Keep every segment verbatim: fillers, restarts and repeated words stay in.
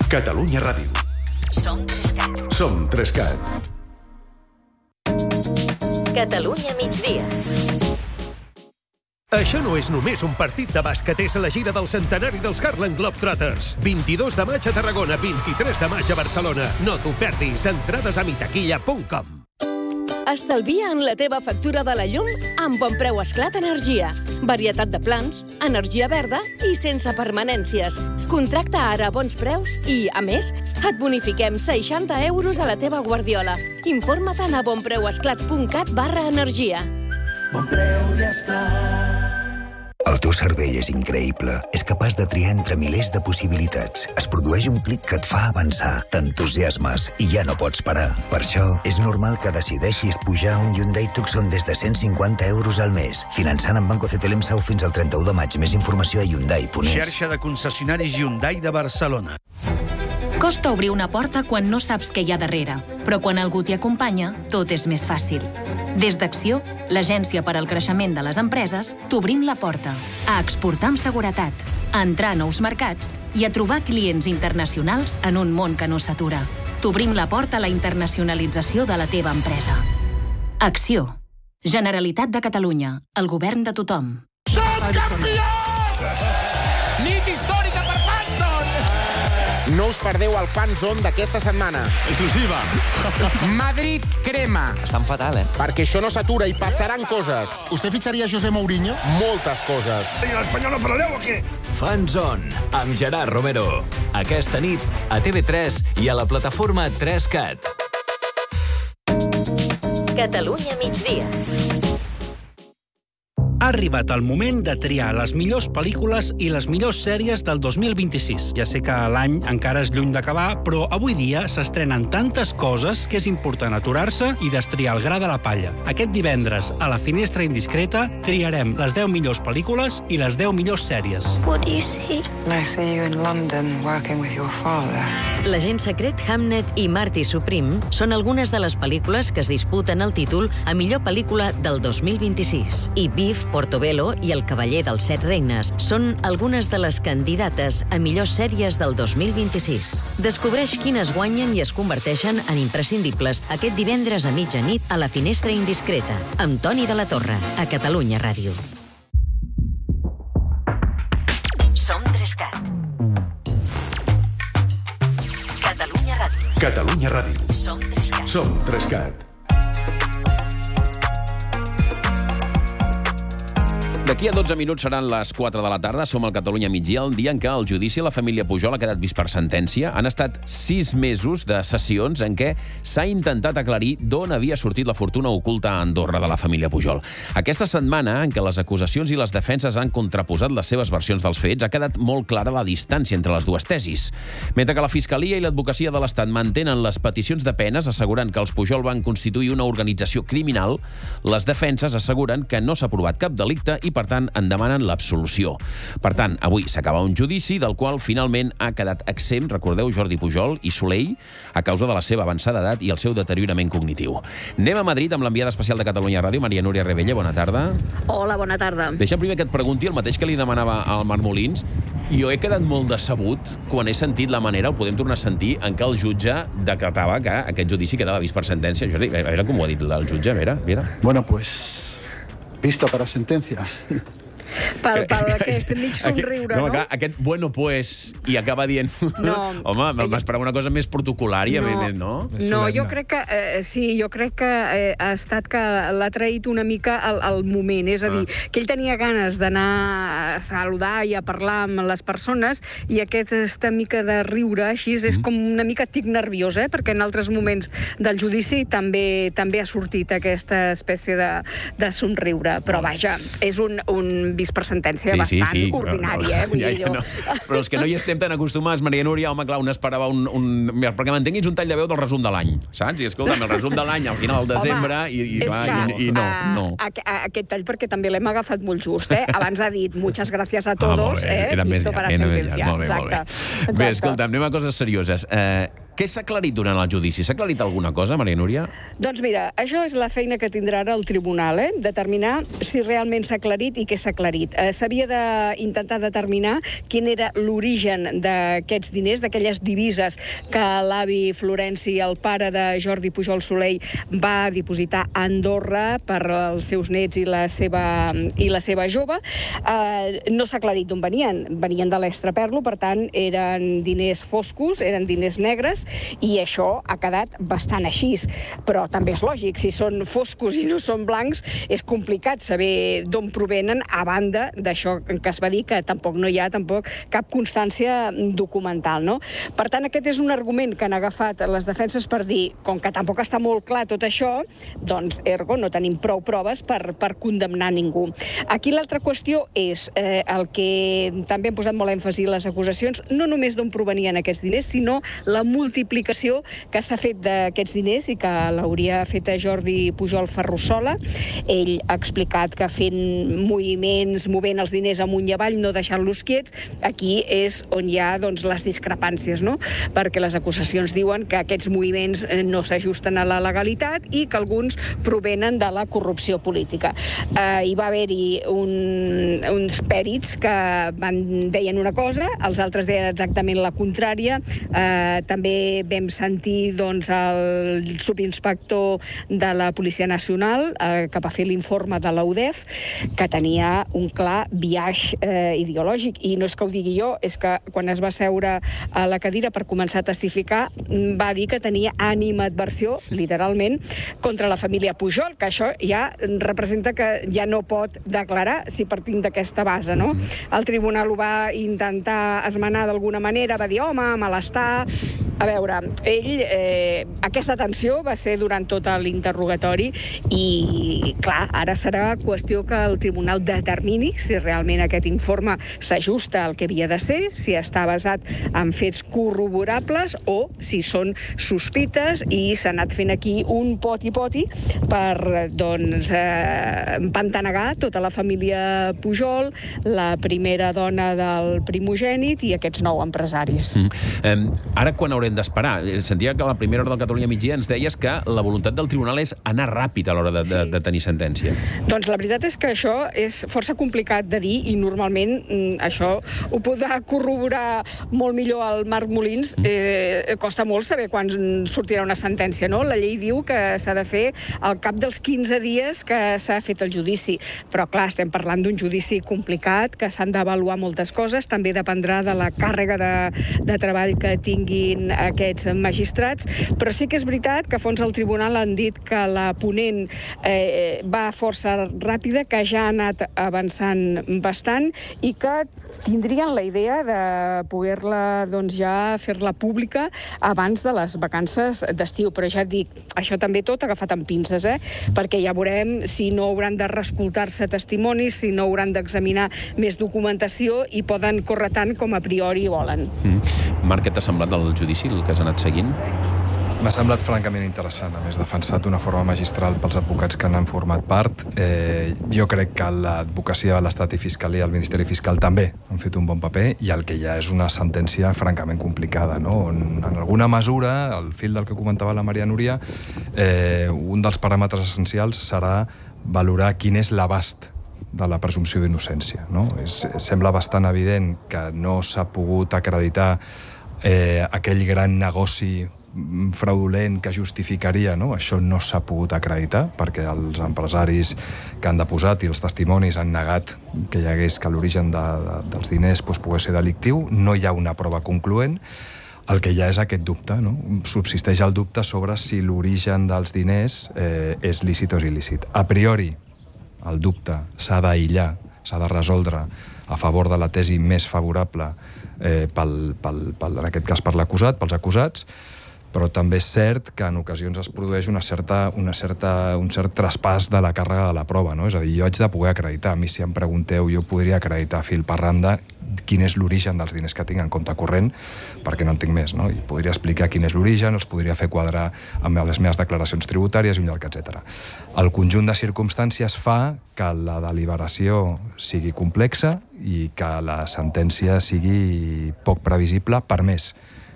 Catalunya Ràdio. Som Trescat. Som Trescat. Catalunya migdia. Això no és només un partit de bàsquet, és la gira del centenari dels Harlem Globetrotters. vint-i-dos de maig a Tarragona, vint-i-tres de maig a Barcelona. No t'ho perdis, entrades a mitaquilla punt com. Estalvia en la teva factura de la llum amb Bon Preu Esclat Energia. Varietat de plans, energia verda i sense permanències. Contracta ara a bons preus i, a més, et bonifiquem seixanta euros a la teva guardiola. Informa't a bonpreuesclat punt cat barra energia. Bon Preu i Esclat. El teu cervell és increïble. És capaç de triar entre milers de possibilitats. Es produeix un clic que et fa avançar, t'entusiasmes i ja no pots parar. Per això, és normal que decideixis pujar un Hyundai Tucson des de cent cinquanta euros al mes. Finançant amb Banco C T L M S A U fins al trenta-u de maig. Més informació a Hyundai punt es. Xarxa de concessionaris Hyundai de Barcelona. Costa obrir una porta quan no saps què hi ha darrere, però quan algú t'hi acompanya, tot és més fàcil. Des d'Acció, l'agència per al creixement de les empreses, t'obrim la porta a exportar amb seguretat, a entrar a nous mercats i a trobar clients internacionals en un món que no s'atura. T'obrim la porta a la internacionalització de la teva empresa. Acció. Generalitat de Catalunya. El govern de tothom. Som campions! Nit històrica per Fanzone! No us perdeu el Fanzone d'aquesta setmana. Exclusiva. Madrid crema. Estan fatal, eh? Perquè això no s'atura i passaran coses. ¿Usted ficharía a José Mourinho? Moltes coses. ¿Y l'Espanyol no parareu o què? Fanzone, amb Gerard Romero. Aquesta nit a T V tres i a la plataforma Trescat. Catalunya migdia. Ha arribat el moment de triar les millors pel·lícules i les millors sèries del dos mil vint-i-sis. Ja sé que l'any encara és lluny d'acabar, però avui dia s'estrenen tantes coses que és important aturar-se i destriar el gra de la palla. Aquest divendres, a la Finestra Indiscreta, triarem les deu millors pel·lícules i les deu millors sèries. What do you see? I see you in London working with your father. L'agent secret Hamnet i Marty Supreme són algunes de les pel·lícules que es disputen el títol a millor pel·lícula del dos mil vint-i-sis. I Beef, Portobello i El cavaller dels set regnes són algunes de les candidates a millors sèries del dos mil vint-i-sis. Descobreix quines guanyen i es converteixen en imprescindibles aquest divendres a mitjanit a la Finestra Indiscreta, amb Toni de la Torre, a Catalunya Ràdio. Som Trescat. Catalunya Ràdio. Catalunya Ràdio. Som Trescat. Som Trescat. D'aquí a dotze minuts seran les quatre de la tarda. Som al Catalunya migdia, el dia en què el judici a la família Pujol ha quedat vist per sentència. Han estat sis mesos de sessions en què s'ha intentat aclarir d'on havia sortit la fortuna oculta a Andorra de la família Pujol. Aquesta setmana, en què les acusacions i les defenses han contraposat les seves versions dels fets, ha quedat molt clara la distància entre les dues tesis. Mentre que la Fiscalia i l'Advocacia de l'Estat mantenen les peticions de penes, assegurant que els Pujol van constituir una organització criminal, les defenses asseguren que no s'ha provat cap delicte i, per tant, en demanen l'absolució. Per tant, avui s'acaba un judici del qual finalment ha quedat exempt, recordeu, Jordi Pujol i Soleil, a causa de la seva avançada edat i el seu deteriorament cognitiu. Anem a Madrid amb l'enviada especial de Catalunya Ràdio, Maria Núria Rebella. Bona tarda. Hola, bona tarda. Deixa'm primer que et pregunti el mateix que li demanava al Marc Molins. Jo he quedat molt decebut quan he sentit la manera, ho podem tornar a sentir, en què el jutge decretava que aquest judici quedava vist per sentència. Jordi, a veure com ho ha dit el jutge, a veure, mira. Bueno, pues... visto para sentencia. Pel, pel aquest mig somriure, no? no? Aquest bueno, pues, i acaba dient... No. Home, m'esperava una cosa més protocolària, no, més, no? No, jo crec que... Eh, sí, jo crec que eh, ha estat que l'ha traït una mica al, al moment. És a dir, ah. que ell tenia ganes d'anar a saludar i a parlar amb les persones i aquesta mica de riure així és mm. com una mica tic nerviós, eh? Perquè en altres moments del judici també també ha sortit aquesta espècie de, de somriure. Però vaja, és un, un vist per sentència sí, bastant sí, sí. ordinari, eh? Vull ja, dir ja, jo. No. Però els que no hi estem tan acostumats, Maria Núria, home, clar, un esperava un... un... Mira, perquè m'entenguis un tall de veu del resum de l'any, saps? I escolta'm, el resum de l'any al final del desembre i, i, va, que, i, i no, uh, no. A, a, aquest tall perquè també l'hem agafat molt just, eh? Abans ha dit muchas gracias a todos, ah, eh? Era Visto més para llarg, sentenciar. molt bé, molt bé. Exacte. Bé, escolta'm, anem a coses serioses. Eh, Què s'ha aclarit durant el judici? S'ha aclarit alguna cosa, Maria Núria? Doncs mira, això és la feina que tindrà ara el tribunal, eh? Determinar si realment s'ha aclarit i què s'ha aclarit. Eh, S'havia d'intentar determinar quin era l'origen d'aquests diners, d'aquelles divises que l'avi Florenci, el pare de Jordi Pujol Soley, va dipositar a Andorra per als seus nets i la seva, i la seva jove. Eh, no s'ha aclarit d'on venien. Venien de l'Extraperlo, per tant, eren diners foscos, eren diners negres, i això ha quedat bastant així. Però també és lògic, si són foscos i no són blancs, és complicat saber d'on provenen, a banda d'això que es va dir, que tampoc no hi ha tampoc cap constància documental, no? Per tant, aquest és un argument que han agafat les defenses per dir, com que tampoc està molt clar tot això, doncs, ergo, no tenim prou proves per, per condemnar ningú. Aquí l'altra qüestió és eh, el que també han posat molt èmfasi les acusacions, no només d'on provenien aquests diners, sinó la multiplicació que s'ha fet d'aquests diners i que l'hauria fet a Jordi Pujol Ferrusola. Ell ha explicat que fent moviments, movent els diners amunt i avall, no deixant-los quiets, aquí és on hi ha doncs, les discrepàncies, no? Perquè les acusacions diuen que aquests moviments no s'ajusten a la legalitat i que alguns provenen de la corrupció política. Eh, hi va haver-hi un, uns pèrits que van, deien una cosa, els altres deien exactament la contrària. Eh, també vam sentir doncs, el subinspector de la Policia Nacional, eh, que va fer l'informe de l'U D E F, que tenia un clar biaix eh, ideològic. I no és que ho digui jo, és que quan es va seure a la cadira per començar a testificar, va dir que tenia animadversió, literalment, contra la família Pujol, que això ja representa que ja no pot declarar si partim d'aquesta base, no? El tribunal ho va intentar esmenar d'alguna manera, va dir, home, malestar. A veure, ell, eh, aquesta tensió va ser durant tot l'interrogatori i, clar, ara serà qüestió que el tribunal determini si realment aquest informe s'ajusta al que havia de ser, si està basat en fets corroborables o si són sospites i s'ha anat fent aquí un poti-poti per, doncs, eh, empantanegar tota la família Pujol, la primera dona del primogènit i aquests nou empresaris. Mm. Eh, ara, quan haurem d'esperar? Sentia que a la primera hora del Catalunya migdia ens deies que la voluntat del tribunal és anar ràpid a l'hora de, de, de tenir sentència. Doncs la veritat és que això és força complicat de dir i normalment mm, això ho podrà corroborar molt millor el Marc Molins. Eh, costa molt saber quan sortirà una sentència, no? La llei diu que s'ha de fer al cap dels quinze dies que s'ha fet el judici. Però, clar, estem parlant d'un judici complicat, que s'han d'avaluar moltes coses, també dependrà de la càrrega de, de treball que tinguin aquests magistrats, però sí que és veritat que a fons del tribunal han dit que la ponent eh, va força ràpida, que ja ha anat avançant bastant i que tindrien la idea de poder-la doncs, ja fer-la pública abans de les vacances d'estiu. Però ja et dic, això també tot agafat amb pinces, eh? Perquè ja veurem si no hauran de reescoltar-se testimonis, si no hauran d'examinar més documentació i poden córrer tant com a priori volen. Mm. Marc, què t'ha semblat el judici, el que has anat seguint? M'ha semblat francament interessant, a més defensat d'una forma magistral pels advocats que n'han format part. Eh, jo crec que l'advocacia de l'Estat i Fiscalia, el Ministeri Fiscal també han fet un bon paper i el que ja és una sentència francament complicada, no? On, en alguna mesura, al fil del que comentava la Maria Núria, eh, un dels paràmetres essencials serà valorar quin és l'abast de la presumpció d'innocència, no? És, sembla bastant evident que no s'ha pogut acreditar eh, aquell gran negoci fraudulent que justificaria, no? Això no s'ha pogut acreditar perquè els empresaris que han deposat i els testimonis han negat que hi hagués que l'origen de, de, dels diners doncs, pogués ser delictiu. No hi ha una prova concloent. El que hi ha és aquest dubte, no? Subsisteix el dubte sobre si l'origen dels diners eh, és lícit o és il·lícit. A priori, el dubte s'ha d'aïllar, s'ha de resoldre a favor de la tesi més favorable eh, pel, pel, pel, en aquest cas per l'acusat, pels acusats, però també és cert que en ocasions es produeix una certa, una certa, un cert traspàs de la càrrega de la prova, no? És a dir, jo haig de poder acreditar. A mi, si em pregunteu, jo podria acreditar fil per randa quin és l'origen dels diners que tinc en compte corrent, perquè no en tinc més, no? I podria explicar quin és l'origen, els podria fer quadrar amb les meves declaracions tributàries i un llarg, etcètera. El conjunt de circumstàncies fa que la deliberació sigui complexa i que la sentència sigui poc previsible, per més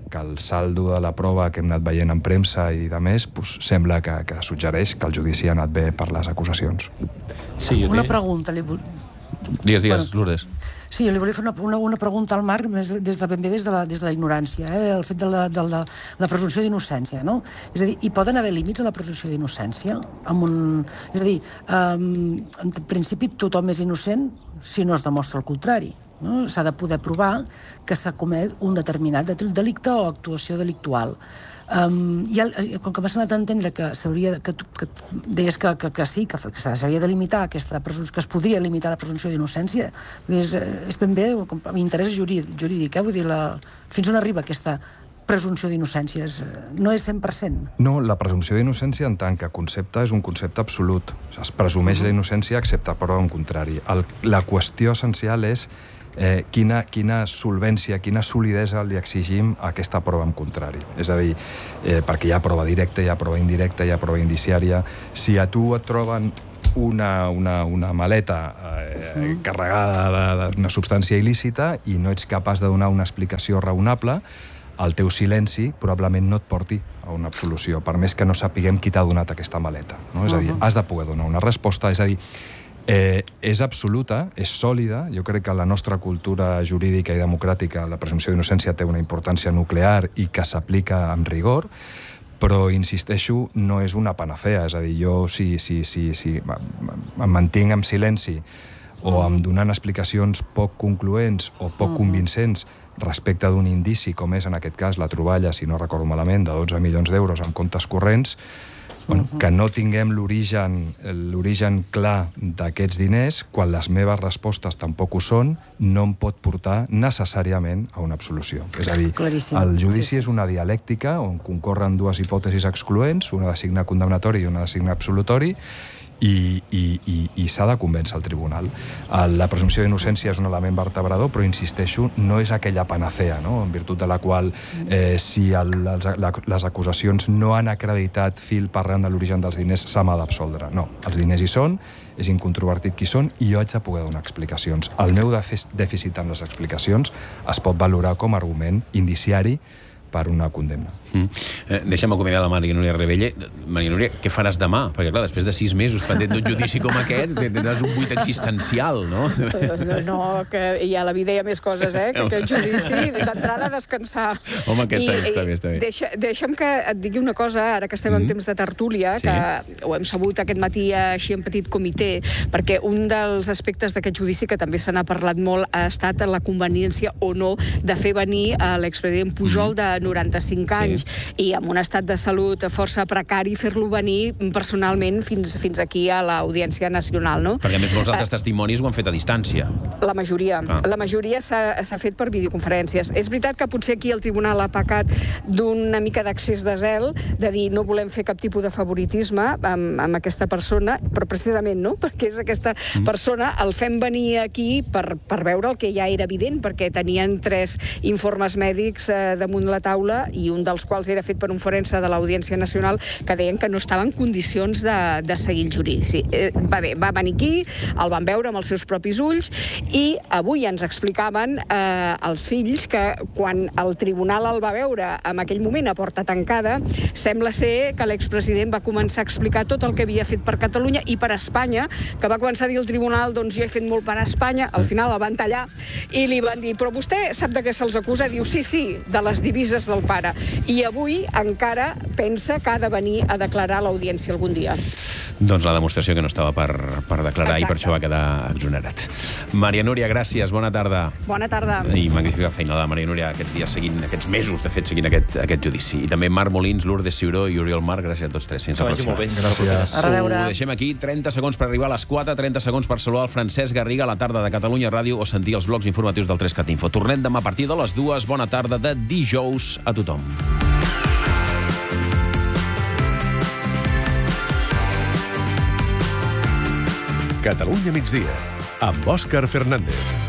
que el saldo de la prova que hem anat veient en premsa i de més, pues, sembla que, que suggereix que el judici ha anat bé per les acusacions. Sí, una pregunta. Li... Digues, digues, bueno, Lourdes. Sí, li volia fer una, una, una pregunta al Marc des de, ben bé des de la, des de la ignorància, eh? El fet de la, de la, la presumpció d'innocència, no? És a dir, hi poden haver límits a la presumpció d'innocència? Un... És a dir, um, en principi tothom és innocent si no es demostra el contrari. No? S'ha de poder provar que s'ha comès un determinat delicte o actuació delictual. Um, i el, com que m'ha semblat entendre que s'hauria que, que deies que, que, que sí, que, que s'havia de limitar aquesta presumpció, que es podria limitar la presumpció d'innocència, és, és ben bé, m'interès jurídic, jurídic eh? Vull dir, la, fins on arriba aquesta presumpció d'innocència? No és cent per cent? No, la presumpció d'innocència en tant que concepte és un concepte absolut. Es presumeix la innocència excepte prova en contrari. El, la qüestió essencial és Eh, quina, quina solvència, quina solidesa li exigim a aquesta prova en contrari. És a dir, eh, perquè hi ha prova directa, hi ha prova indirecta, hi ha prova indiciària. Si a tu et troben una, una, una maleta eh, sí. carregada d'una substància il·lícita i no ets capaç de donar una explicació raonable, el teu silenci probablement no et porti a una absolució, per més que no sapiguem qui t'ha donat aquesta maleta. No? És a dir, has de poder donar una resposta, és a dir, Eh, és absoluta, és sòlida. Jo crec que la nostra cultura jurídica i democràtica la presumpció d'innocència té una importància nuclear i que s'aplica amb rigor, però, insisteixo, no és una panacea. És a dir, jo si, si, si, si em mantinc en silenci o em donant explicacions poc concloents o poc convincents respecte d'un indici, com és en aquest cas la troballa, si no recordo malament, de dotze milions d'euros en comptes corrents, Bueno, que no tinguem l'origen l'origen clar d'aquests diners, quan les meves respostes tampoc ho són, no em pot portar necessàriament a una absolució. És a dir, el judici és una dialèctica on concorren dues hipòtesis excloents, una de signe condemnatori i una de signe absolutori, i, i, i, i s'ha de convèncer el tribunal. La presumpció d'innocència és un element vertebrador, però, insisteixo, no és aquella panacea, no? En virtut de la qual, eh, si el, les, les acusacions no han acreditat fil per randa de l'origen dels diners, se m'ha d'absoldre. No, els diners hi són, és incontrovertit qui són, i jo haig de poder donar explicacions. El meu dèficit en les explicacions es pot valorar com a argument indiciari per una condemna. Mm. Eh, deixa'm acomiadar la Maria Núria Rebelle. Maria Núria, què faràs demà? Perquè, clar, després de sis mesos pendent d'un judici com aquest, tindràs un buit existencial, no? No, no, que hi ha a la vida hi ha més coses, eh? Que aquest judici, d'entrada, descansar. Home, que està, I, està bé, està bé. Deixa, deixa'm que et digui una cosa, ara que estem mm. en temps de tertúlia, sí. que ho hem sabut aquest matí així en petit comitè, perquè un dels aspectes d'aquest judici, que també se n'ha parlat molt, ha estat la conveniència o no de fer venir a l'expedient Pujol mm. de noranta-cinc anys sí. i amb un estat de salut força precari, fer-lo venir personalment fins, fins aquí a l'Audiència Nacional, no? Perquè, a més, molts altres uh, testimonis ho han fet a distància. La majoria. Ah. La majoria s'ha fet per videoconferències. És veritat que potser aquí el tribunal ha pecat d'una mica d'accés de zel, de dir no volem fer cap tipus de favoritisme amb, amb aquesta persona, però precisament, no? Perquè és aquesta mm. persona, el fem venir aquí per, per veure el que ja era evident, perquè tenien tres informes mèdics eh, damunt la taula, i un dels quals era fet per un forense de l'Audiència Nacional, que deien que no estava en condicions de, de seguir el judici. Eh, va bé, va venir aquí, el van veure amb els seus propis ulls, i avui ens explicaven eh, els fills que quan el tribunal el va veure en aquell moment a porta tancada, sembla ser que l'expresident va començar a explicar tot el que havia fet per Catalunya i per Espanya, que va començar a dir al tribunal, doncs jo he fet molt per Espanya, al final el van tallar i li van dir, però vostè sap de què se'ls acusa? Diu, sí, sí, de les divises del pare. I avui encara pensa que ha de venir a declarar a l'audiència algun dia. Doncs la demostració que no estava per, per declarar. Exacte. I per això va quedar exonerat. Maria Núria, gràcies, bona tarda. Bona tarda. I magnífica feina de Maria Núria aquests dies seguint, aquests mesos, de fet, seguint aquest, aquest judici. I també Marc Molins, Lourdes Ciuró i Oriol Mar, gràcies a tots tres. Fins a la pròxima. Gràcies. A reveure. Ho deixem aquí, trenta segons per arribar a les quatre, trenta segons per saludar el Francesc Garriga a la tarda de Catalunya Ràdio o sentir els blocs informatius del tres cat Info. Tornem demà a partir de les dues. Bona tarda de dijous a tothom. Catalunya migdia, amb Òscar Fernández.